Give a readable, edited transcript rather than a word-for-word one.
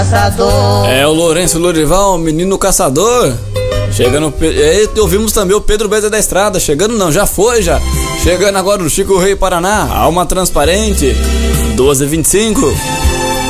É o Lourenço Lorival, menino caçador. Chegando, ouvimos também o Pedro Beza da Estrada. Chegando não, já foi já. Chegando agora o Chico Rei Paraná, Alma Transparente, 12h25.